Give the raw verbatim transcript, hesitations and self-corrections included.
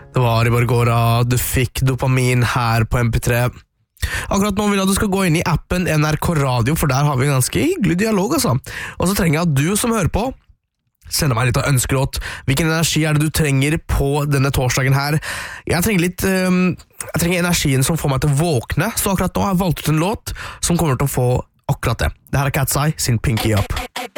Det var i Borgora, du fikk dopamin her på M P tre. Akkurat nå vil jeg at du skal gå inn i appen N R K Radio, for der har vi en ganske hyggelig dialog, altså. Og så trenger jeg at du som hører på, sender meg litt av ønskelåt. Hvilken energi er det du trenger på denne torsdagen her? Jeg trenger litt, um, jeg trenger energien som får meg til å våkne, så akkurat nå har jeg valgt ut en låt som kommer til å få akkurat det. Det her er Cat's Eye sin Pinky Up.